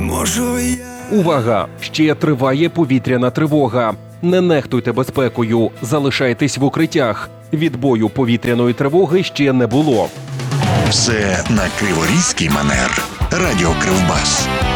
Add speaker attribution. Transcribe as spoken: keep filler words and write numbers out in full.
Speaker 1: Можу я.
Speaker 2: Увага! Ще триває повітряна тривога. Не нехтуйте безпекою, залишайтесь в укриттях. Відбою повітряної тривоги ще не було.
Speaker 3: Все на криворізький манер. Радіо Кривбас.